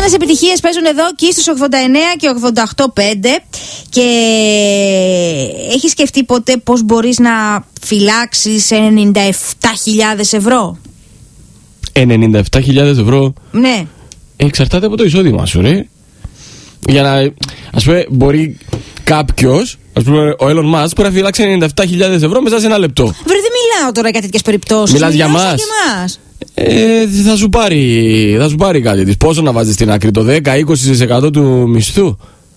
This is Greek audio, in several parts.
ξένες επιτυχίες παίζουν εδώ και στους 89 και 88,5. Και έχεις σκεφτεί ποτέ πώς μπορείς να φυλάξεις 97.000 ευρώ? 97.000 ευρώ. Ναι. Εξαρτάται από το εισόδημά σου, ρε. Για να, ας πούμε, μπορεί κάποιος, ας πούμε, ο Elon Musk μπορεί να φυλάξει 97.000 ευρώ μέσα σε ένα λεπτό. Βρε, δεν μιλάω τώρα για τέτοιες περιπτώσεις. Μιλάς για μας. Θα σου πάρει κάτι της. Πόσο να βάζεις στην άκρη, το 10-20% του μισθού?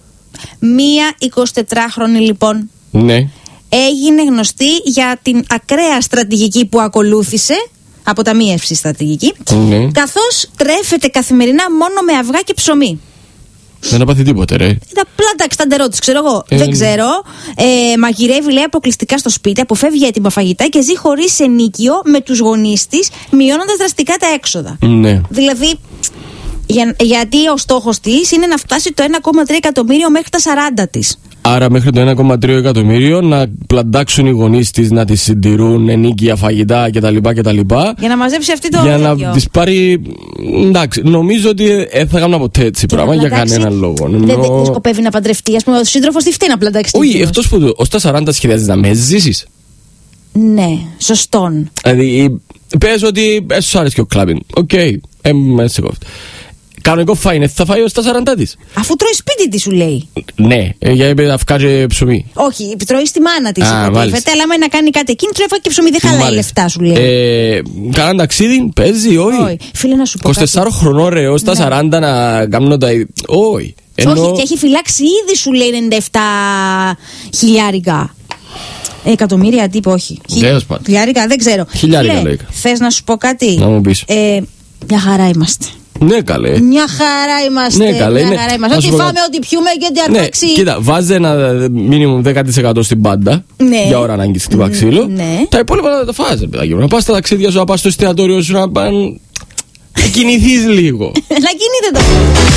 Μία 24χρονη λοιπόν, ναι, έγινε γνωστή για την ακραία στρατηγική που ακολούθησε, αποταμίευση στρατηγική, ναι, καθώς τρέφεται καθημερινά μόνο με αυγά και ψωμί. Δεν θα πάθει τίποτε, ρε. Απλά εντάξει, τα ντερό της, ξέρω εγώ. Δεν ξέρω. Μαγειρεύει, λέει, αποκλειστικά στο σπίτι, αποφεύγει έτοιμα φαγητά και ζει χωρίς ενίκιο με τους γονείς της, μειώνοντας δραστικά τα έξοδα. Ναι. Δηλαδή, γιατί ο στόχος της είναι να φτάσει το 1,3 εκατομμύριο μέχρι τα 40 της. Άρα μέχρι το 1,3 εκατομμύριο να πλαντάξουν οι γονείς της, να τις συντηρούν ενίκεια, φαγητά κτλ. Για να μαζέψει αυτή το για τέτοιο. να τις πάρει. Εντάξει, νομίζω ότι δεν θα κάνουν ποτέ έτσι πράγμα για κανέναν λόγο. Δεν σκοπεύει να παντρευτεί. Ας πούμε, ο σύντροφος τι φταίει να πλαντάξει? Όχι, αυτός που ως τα 40 σχεδιάζεις να με ζήσεις. Ναι, σωστόν. Δηλαδή, πες ότι σου άρεσε και ο κλάμπινγκ. Οκ, έτσι κόφτει. Κανονικό φάινε, θα φάει ως τα 40 της. Αφού τρώει σπίτι της, σου λέει. Ναι, γιατί αυγά και ψωμί. Όχι, τρώει στη μάνα της. Υποτίθεται, αλλά άμα είναι να κάνει κάτι εκείνη, τρώει και ψωμί, δεν χαλάει λεφτά, σου λέει. Κάναν ταξίδι, παίζει, όχι. Φίλε, να σου πω. 24 χρονών, ρε, ως τα 40 να κάνουν τα. Όχι. Όχι, και έχει φυλάξει ήδη, σου λέει, 97 χιλιάρικα. Εκατομμύρια τύπου, όχι. Χιλιάρικα, δεν ξέρω. Χιλιάρικα, λέει. Θες να σου πω κάτι? Να μου πεις. Μια χαρά είμαστε. Ναι, καλέ. Μια χαρά είμαστε. Ναι, καλέ. Ό,τι φάμε, ό,τι πιούμε και ό,τι αρπάξει. Ναι, κοίτα, βάζει ένα μίνιμουμ 10% στην πάντα. Ναι. Για ώρα ανάγκη χτυπά ξύλο. Ναι. Τα υπόλοιπα να τα φάζει, παιδάκι μου. Να πα στα ταξίδια σου, να πα στο εστιατόριο σου, να κινηθεί λίγο. Να κινείται το.